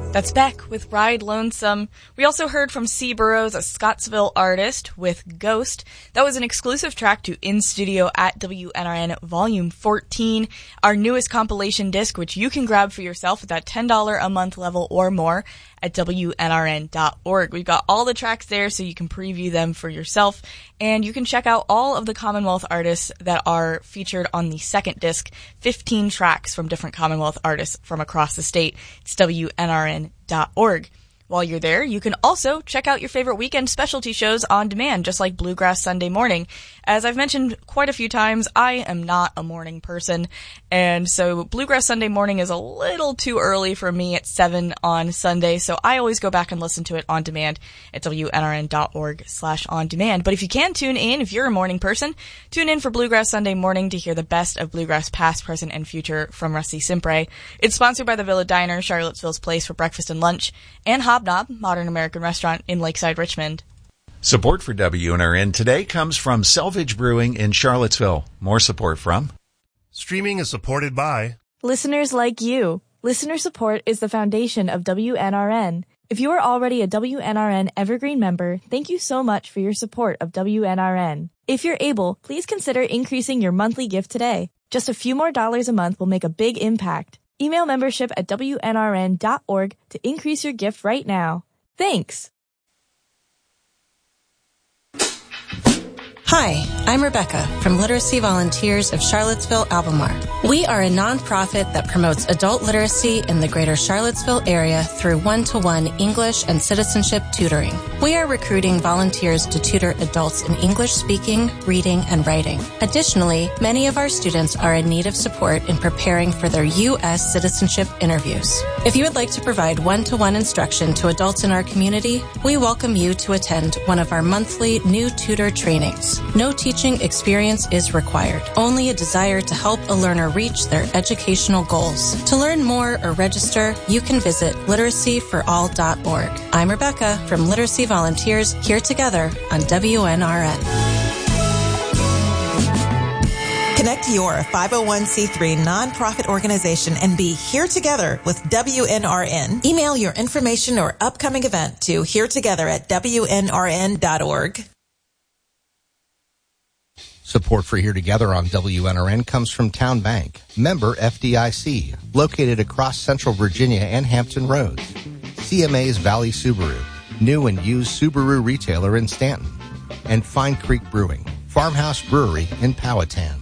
That's Beck with Ride Lonesome. We also heard from C. Burrows, a Scottsville artist, with Ghost. That was an exclusive track to In Studio at WNRN Volume 14, our newest compilation disc, which you can grab for yourself at that $10 a month level or more at WNRN.org. We've got all the tracks there so you can preview them for yourself, and you can check out all of the Commonwealth artists that are featured on the second disc, 15 tracks from different Commonwealth artists from across the state. It's WNRN.org. While you're there, you can also check out your favorite weekend specialty shows on demand, just like Bluegrass Sunday Morning. As I've mentioned quite a few times, I am not a morning person, and so Bluegrass Sunday Morning is a little too early for me at 7 on Sunday, so I always go back and listen to it on demand at WNRN.org/on-demand. But if you can tune in, if you're a morning person, tune in for Bluegrass Sunday Morning to hear the best of bluegrass past, present, and future from Rusty Simpre. It's sponsored by the Villa Diner, Charlottesville's place for breakfast and lunch, and Hobnob, modern American restaurant in Lakeside, Richmond. Support for WNRN today comes from Selvage Brewing in Charlottesville. More support from... Streaming is supported by... listeners like you. Listener support is the foundation of WNRN. If you are already a WNRN Evergreen member, thank you so much for your support of WNRN. If you're able, please consider increasing your monthly gift today. Just a few more dollars a month will make a big impact. Email membership at WNRN.org to increase your gift right now. Thanks! Hi, I'm Rebecca from Literacy Volunteers of Charlottesville, Albemarle. We are a nonprofit that promotes adult literacy in the greater Charlottesville area through one-to-one English and citizenship tutoring. We are recruiting volunteers to tutor adults in English speaking, reading, and writing. Additionally, many of our students are in need of support in preparing for their U.S. citizenship interviews. If you would like to provide one-to-one instruction to adults in our community, we welcome you to attend one of our monthly new tutor trainings. No teaching experience is required, only a desire to help a learner reach their educational goals. To learn more or register, you can visit literacyforall.org. I'm Rebecca from Literacy Volunteers, here together on WNRN. Connect your 501c3 nonprofit organization and be here together with WNRN. Email your information or upcoming event to heretogether@WNRN.org. Support for Here Together on WNRN comes from Town Bank, member FDIC, located across Central Virginia and Hampton Roads. CMA's Valley Subaru, new and used Subaru retailer in Stanton. And Fine Creek Brewing, Farmhouse Brewery in Powhatan.